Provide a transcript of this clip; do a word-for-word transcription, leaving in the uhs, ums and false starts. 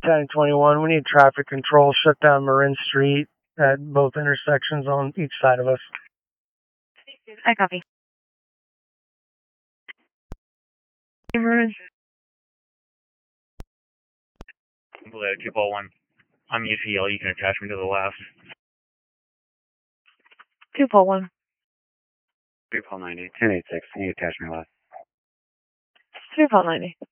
ten twenty-one, we need traffic control, shut down Marin Street at both intersections on each side of us. I copy. Marin. Blue, two four one. I'm U T L, you can attach me to the left. two four one. three four ninety, ten eighty-six, you can attach me left. three four ninety.